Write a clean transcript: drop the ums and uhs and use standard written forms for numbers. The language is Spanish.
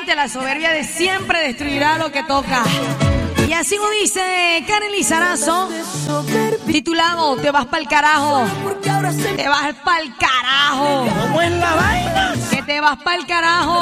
obviamente la soberbia de siempre destruirá lo que toca. Y así como dice Karen Lizarazo, titulado Te vas pa'l carajo. Te vas pa'l carajo. ¿Cómo es la vaina? Que te vas pa'l carajo.